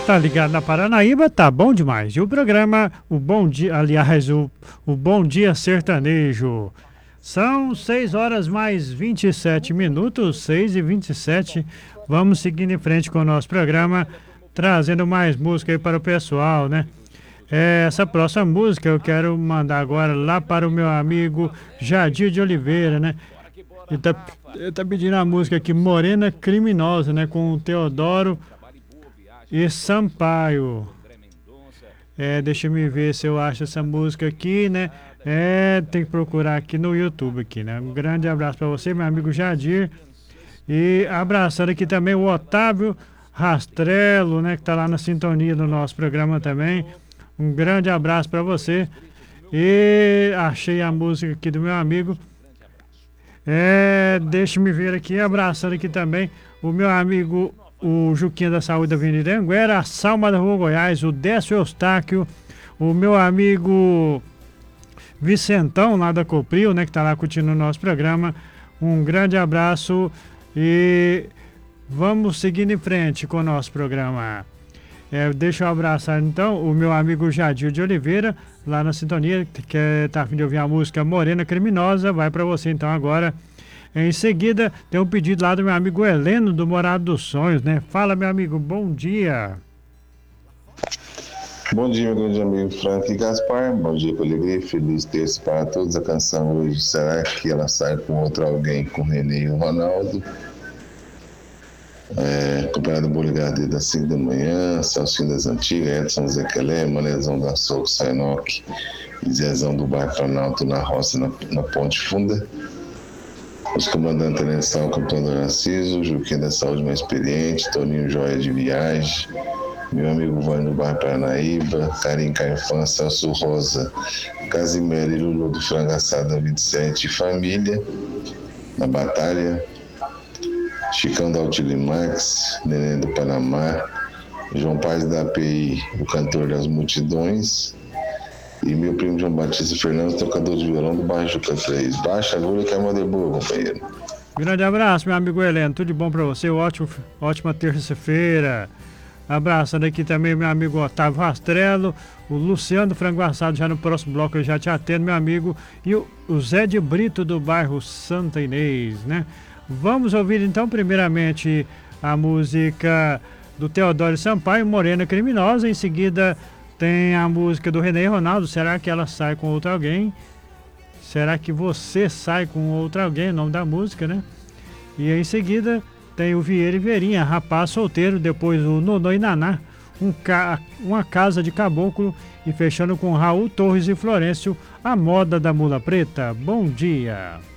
Tá ligado na Paranaíba, tá bom demais. E o programa, o Bom Dia, aliás, o Bom Dia Sertanejo. São 6 horas mais 27 minutos, 6h27. Vamos seguindo em frente com o nosso programa, trazendo mais música aí para o pessoal, né? Essa próxima música eu quero mandar agora lá para o meu amigo Jadir de Oliveira, né? Ele tá pedindo a música aqui, Morena Criminosa, né? Com o Teodoro e Sampaio. Deixa eu me ver se eu acho essa música aqui, né? Tem que procurar aqui no YouTube aqui, né? Um grande abraço para você, meu amigo Jadir. E abraçando aqui também o Otávio Rastrello, né? Que tá lá na sintonia do nosso programa também. Um grande abraço para você. E achei a música aqui do meu amigo. Deixa me ver aqui, abraçando aqui também o meu amigo, o Juquinha da Saúde da Avenida Anguera, a Salma da Rua Goiás, o Décio Eustáquio, o meu amigo Vicentão lá da Copril, né, que tá lá curtindo o nosso programa. Um grande abraço e vamos seguindo em frente com o nosso programa. Deixa eu abraçar então o meu amigo Jadir de Oliveira, lá na sintonia, que tá a fim de ouvir a música Morena Criminosa. Vai para você então agora. Em seguida, tem um pedido lá do meu amigo Heleno, do Morado dos Sonhos, né? Fala, meu amigo, bom dia. Bom dia, meu grande amigo Frank e Gaspar. Bom dia com alegria, feliz terça para todos. A canção hoje, será que ela sai com outro alguém, com Renê e o Ronaldo? Acompanhado do Boligarde das 5 da manhã, Celcinho das Antigas, Edson Zequelé, Manezão da Soco, Sainoc e Zezão do Bairro Planalto na roça, na Ponte Funda. Os comandantes Tenensal, Capitão do Narciso, Juquinha da Saúde Mais Experiente, Toninho Joia de Viagem, meu amigo Vai no Bairro Paranaíba, Karim Caifã, Celso Rosa, Casimiro e Lulu do Frango Assado 27, Família, na Batalha, Chicão da Utilimax, Neném do Panamá, João Paz da API, o cantor das multidões, e meu primo João Batista Fernandes, tocador de violão do bairro Juca 3. Baixa agulha que é uma de boa, companheiro. Grande abraço, meu amigo Heleno, tudo de bom pra você, ótima terça-feira. Abraçando aqui também meu amigo Otávio Rastrello, o Luciano do Frango Assado, já no próximo bloco eu já te atendo, meu amigo, e o Zé de Brito do bairro Santa Inês, né? Vamos ouvir então primeiramente a música do Teodoro Sampaio, Morena Criminosa. Em seguida tem a música do Renê e Ronaldo, Será que ela sai com outro alguém? Será que você sai com outro alguém? O nome da música, né? E em seguida tem o Vieira e Verinha, Rapaz Solteiro. Depois o Nonô e Naná, Uma Casa de Caboclo. E fechando com Raul Torres e Florencio, A Moda da Mula Preta. Bom dia!